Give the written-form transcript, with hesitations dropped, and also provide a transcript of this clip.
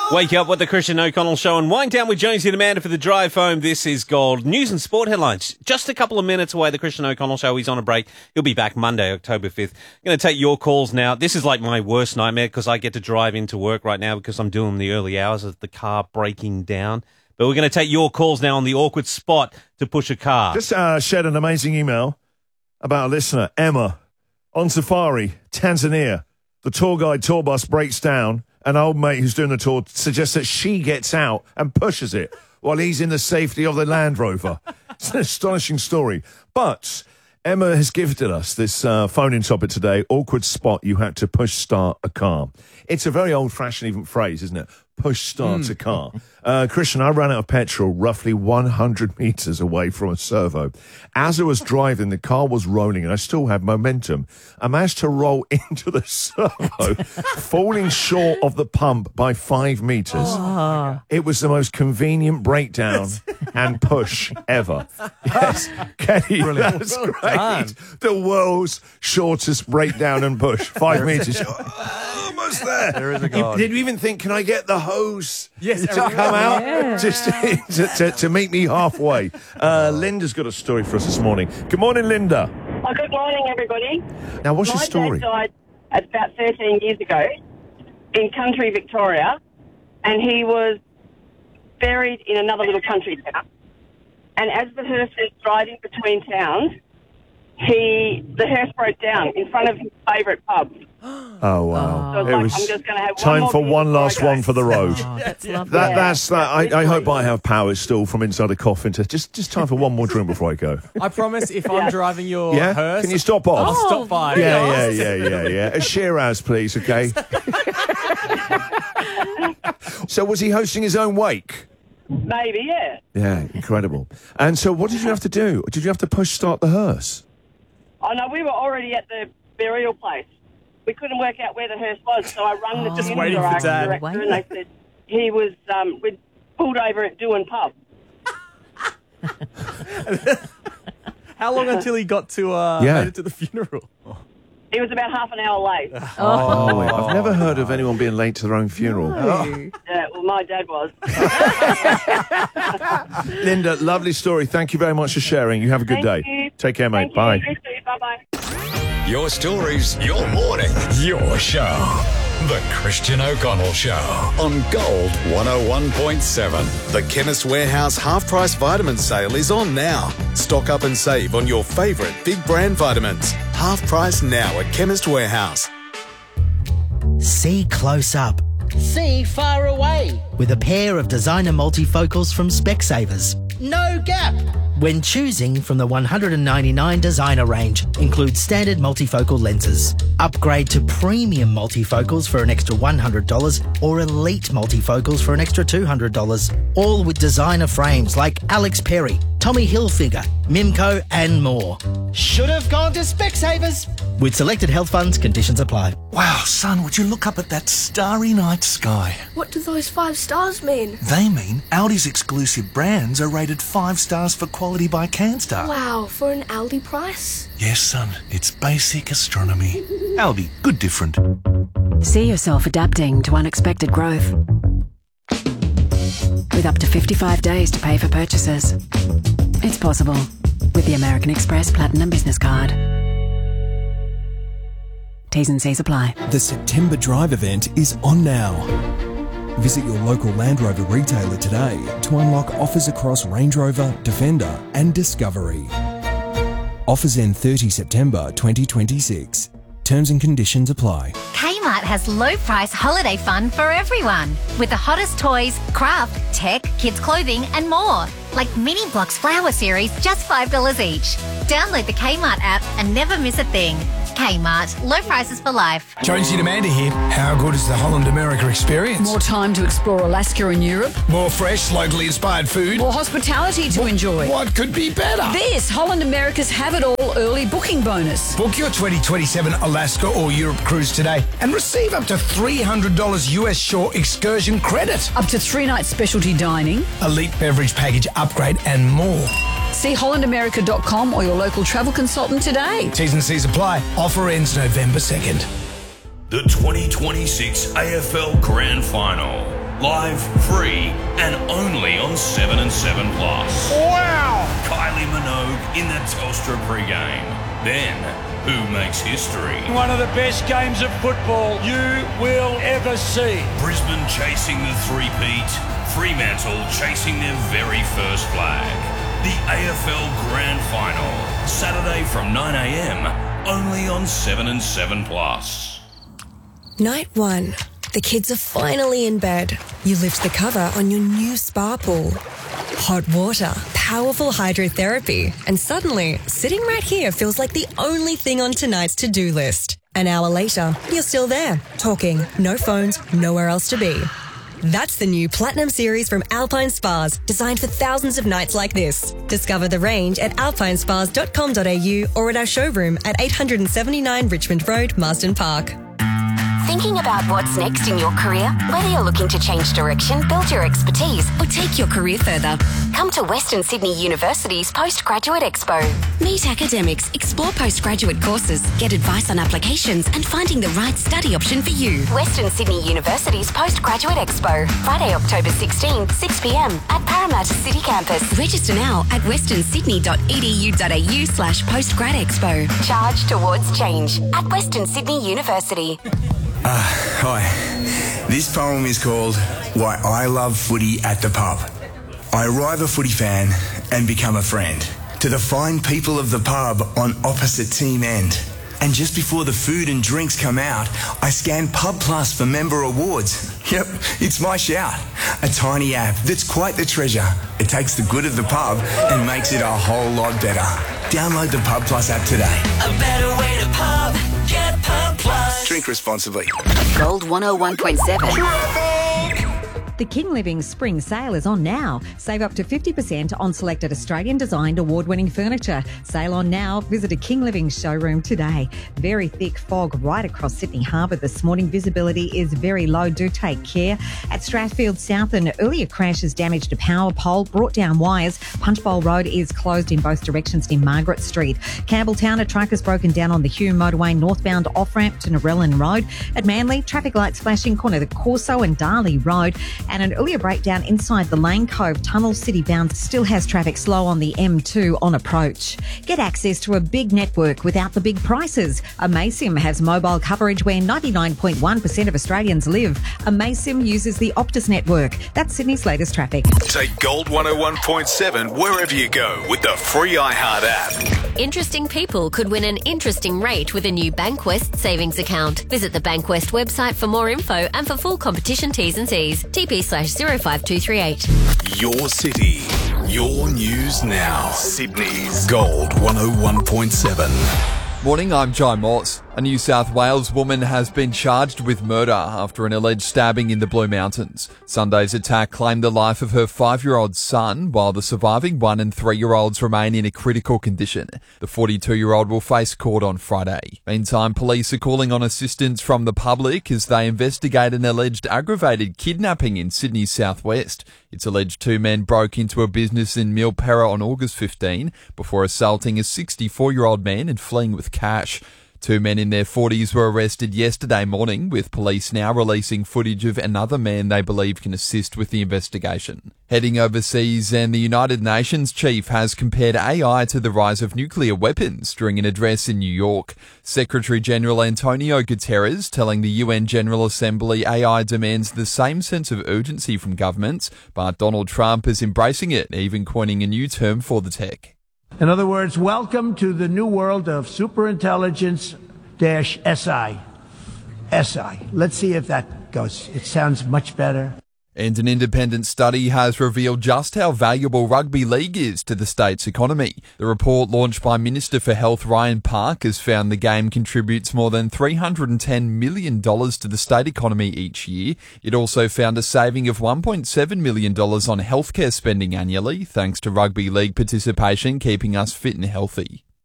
Wake up with the Christian O'Connell Show and wind down with Jonesy and Amanda for the drive home. This is Gold. News and sport headlines. Just a couple of minutes away, the Christian O'Connell Show. He's on a break. He'll be back Monday, October 5th. I'm going to take your calls now. This is like my worst nightmare because I get to drive into work right now because I'm doing the early hours of the car breaking down. But we're going to take your calls now on the awkward spot to push a car. Just shared an amazing email about a listener, Emma, on safari, Tanzania. The tour guide tour bus breaks down. An old mate who's doing the tour suggests that she gets out and pushes it while he's in the safety of the Land Rover. It's an astonishing story. But Emma has gifted us this phone-in topic today, awkward spot you had to push start a car. It's a very old-fashioned even phrase, isn't it? Push start a car. Christian, I ran out of petrol roughly 100 metres away from a servo. As I was driving, the car was rolling and I still had momentum. I managed to roll into the servo, falling short of the pump by 5 metres. Oh. It was the most convenient breakdown and push ever. Yes, Kenny, that's great. The world's shortest breakdown and push. 5 metres. Almost there. There is a God. Did you even think, can I get the hose yes, to come out? Yeah. Just to meet me halfway. Linda's got a story for us this morning. Good morning, Linda. Oh, good morning, everybody. Now, what's your story? My dad died about 13 years ago in country Victoria, and he was buried in another little country town. And as the hearse was driving between towns, the hearse broke down in front of his favourite pub. Oh, wow. So It was I'm just going to have time one for more one beer last before I one go. for the road. Oh, that's lovely. That's that. I hope I have power still from inside a coffin to just time for one more drink before I go. I promise if I'm driving your Yeah? hearse, Can you stop off? I'll stop by. Yeah. A Shiraz, please, okay? So was he hosting his own wake? Maybe, yeah. Yeah, incredible. And so what did you have to do? Did you have to push start the hearse? Oh, no, we were already at the burial place. We couldn't work out where the hearse was, so I rang the Just funeral waiting for Dad. director and they said he was we'd pulled over at Dewan Pub. How long until he got to made it to the funeral? He was about half an hour late. Oh, I've never heard of anyone being late to their own funeral. Yeah, well, my dad was. Linda, lovely story. Thank you very much for sharing. You have a good day. Thank you. Take care, mate. Thank Bye. you. You too. Bye-bye. Your stories, your morning, your show. The Christian O'Connell Show on Gold 101.7. The Chemist Warehouse half-price vitamin sale is on now. Stock up and save on your favourite big brand vitamins. Half price now at Chemist Warehouse. See close up See far away. with a pair of designer multifocals from Specsavers. No gap. When choosing from the 199 designer range, includes standard multifocal lenses. Upgrade to premium multifocals for an extra $100 or elite multifocals for an extra $200. All with designer frames like Alex Perry, Tommy Hilfiger, Mimco and more. Should have gone to Specsavers. With selected health funds, conditions apply. Wow, son, would you look up at that starry night sky? What do those 5 stars mean? They mean Audi's exclusive brands are rated 5 stars for quality by CanStar. Wow, for an Aldi price? Yes, son, it's basic astronomy. Aldi, good different. See yourself adapting to unexpected growth. With up to 55 days to pay for purchases. It's possible with the American Express Platinum Business Card. T's and C's apply. The September Drive event is on now. Visit your local Land Rover retailer today to unlock offers across Range Rover, Defender and Discovery. Offers end 30 September 2026. Terms and conditions apply. Kmart has low price holiday fun for everyone. With the hottest toys, craft, tech, kids clothing and more. Like Mini Blocks Flower Series, just $5 each. Download the Kmart app and never miss a thing. Kmart, low prices for life. Jonesy and Amanda here. How good is the Holland America experience? More time to explore Alaska and Europe. More fresh, locally inspired food. More hospitality to enjoy. What could be better? This Holland America's Have It All early booking bonus. Book your 2027 Alaska or Europe cruise today and receive up to $300 US shore excursion credit. Up to 3-night specialty dining. Elite beverage package upgrade and more. See hollandamerica.com or your local travel consultant today. T's and C's apply. Offer ends November 2nd. The 2026 AFL Grand Final. Live, free, and only on 7 and 7 Plus. Wow! Kylie Minogue in the Telstra pregame. Then, who makes history? One of the best games of football you will ever see. Brisbane chasing the three-peat. Fremantle chasing their very first flag. The AFL Grand Final. Saturday from 9 a.m. only on 7 and 7 Plus. Night 1. The kids are finally in bed. You lift the cover on your new spa pool. Hot water, powerful hydrotherapy, and suddenly, sitting right here feels like the only thing on tonight's to-do list. An hour later, you're still there, talking, no phones, nowhere else to be. That's the new Platinum Series from Alpine Spas, designed for thousands of nights like this. Discover the range at alpinespas.com.au or at our showroom at 879 Richmond Road, Marsden Park. Thinking about what's next in your career? Whether you're looking to change direction, build your expertise, or take your career further, come to Western Sydney University's Postgraduate Expo. Meet academics, explore postgraduate courses, get advice on applications, and finding the right study option for you. Western Sydney University's Postgraduate Expo, Friday, October 16, 6 p.m. at Parramatta City Campus. Register now at westernsydney.edu.au/postgradexpo. Charge towards change at Western Sydney University. Hi. This poem is called Why I Love Footy at the Pub. I arrive a footy fan and become a friend to the fine people of the pub on opposite team end. And just before the food and drinks come out, I scan Pub Plus for member awards. Yep, it's my shout. A tiny app that's quite the treasure. It takes the good of the pub and makes it a whole lot better. Download the Pub Plus app today. A better way to pub. Get Pub Plus. Drink responsibly. Gold 101.7. The King Living Spring Sale is on now. Save up to 50% on selected Australian-designed award-winning furniture. Sale on now. Visit a King Living showroom today. Very thick fog right across Sydney Harbour this morning. Visibility is very low. Do take care. At Strathfield South, an earlier crash has damaged a power pole, brought down wires. Punchbowl Road is closed in both directions near Margaret Street. Campbelltown, a truck has broken down on the Hume Motorway northbound off-ramp to Narellan Road. At Manly, traffic lights flashing corner the Corso and Darley Road. And an earlier breakdown inside the Lane Cove Tunnel. City-bound still has traffic slow on the M2 on approach. Get access to a big network without the big prices. Amaysim has mobile coverage where 99.1% of Australians live. Amaysim uses the Optus network. That's Sydney's latest traffic. Take Gold 101.7 wherever you go with the free iHeart app. Interesting people could win an interesting rate with a new Bankwest savings account. Visit the Bankwest website for more info and for full competition T's and C's. TP/05238. Your city, your news now. Sydney's Gold 101.7. Morning, I'm Jai Moss. A New South Wales woman has been charged with murder after an alleged stabbing in the Blue Mountains. Sunday's attack claimed the life of her 5-year-old son, while the surviving 1- and 3-year-olds remain in a critical condition. The 42-year-old will face court on Friday. Meantime, police are calling on assistance from the public as they investigate an alleged aggravated kidnapping in Sydney's southwest. It's alleged 2 men broke into a business in Milperra on August 15 before assaulting a 64-year-old man and fleeing with cash. 2 men in their 40s were arrested yesterday morning, with police now releasing footage of another man they believe can assist with the investigation. Heading overseas, and the United Nations chief has compared AI to the rise of nuclear weapons during an address in New York. Secretary-General Antonio Guterres telling the UN General Assembly AI demands the same sense of urgency from governments, but Donald Trump is embracing it, even coining a new term for the tech. In other words, welcome to the new world of superintelligence-SI. SI. Let's see if that goes. It sounds much better. And an independent study has revealed just how valuable rugby league is to the state's economy. The report, launched by Minister for Health Ryan Park, has found the game contributes more than $310 million to the state economy each year. It also found a saving of $1.7 million on healthcare spending annually, thanks to rugby league participation keeping us fit and healthy.